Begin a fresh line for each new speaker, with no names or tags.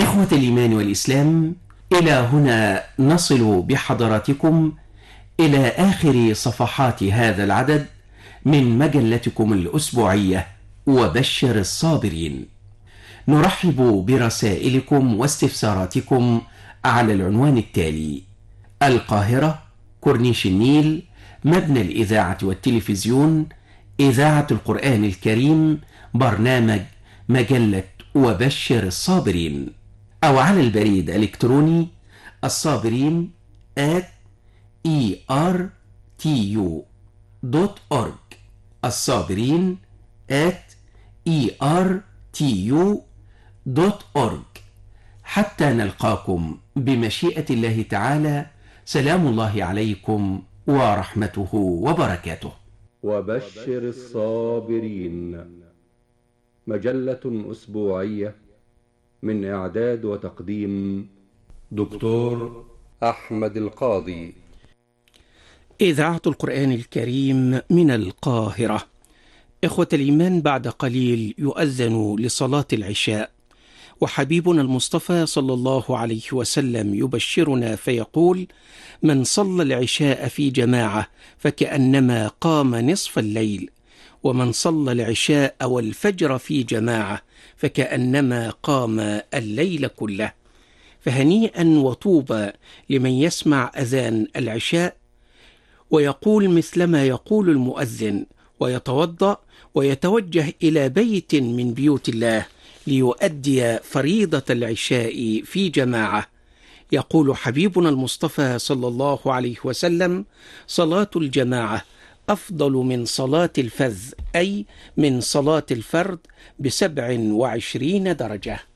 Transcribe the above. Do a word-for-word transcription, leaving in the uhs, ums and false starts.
إخوة الإيمان والإسلام، إلى هنا نصل بحضراتكم إلى آخر صفحات هذا العدد من مجلتكم الأسبوعية وبشر الصابرين. نرحب برسائلكم واستفساراتكم على العنوان التالي: القاهرة، كورنيش النيل، مبنى الإذاعة والتلفزيون، إذاعة القرآن الكريم، برنامج مجلة وبشر الصابرين. أو على البريد الإلكتروني الصابرين آت إي آر تي يو دوت أورج، الصابرين آت إي آر تي يو دوت أورج. حتى نلقاكم بمشيئة الله تعالى، سلام الله عليكم ورحمته وبركاته.
وبشر الصابرين، مجلة أسبوعية من إعداد وتقديم دكتور أحمد القاضي.
إذاعة القرآن الكريم من القاهرة. إخوة الإيمان، بعد قليل يؤذن لصلاة العشاء، وحبيبنا المصطفى صلى الله عليه وسلم يبشرنا فيقول: من صلى العشاء في جماعة فكأنما قام نصف الليل، ومن صلى العشاء والفجر في جماعة فكأنما قام الليل كله. فهنيئا وطوبى لمن يسمع أذان العشاء ويقول مثلما يقول المؤذن، ويتوضأ ويتوجه إلى بيت من بيوت الله ليؤدي فريضة العشاء في جماعة. يقول حبيبنا المصطفى صلى الله عليه وسلم: صلاة الجماعة أفضل من صلاة الفذ، أي من صلاة الفرد، بسبع وعشرين درجة.